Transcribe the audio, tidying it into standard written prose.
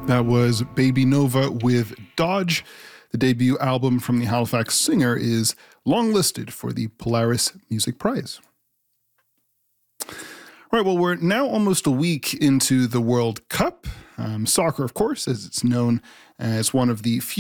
That was Baby Nova with Dodge. The debut album from the Halifax singer is longlisted for the Polaris Music Prize. All right, well, we're now almost a week into the World Cup. Soccer, of course, as it's known as one of the few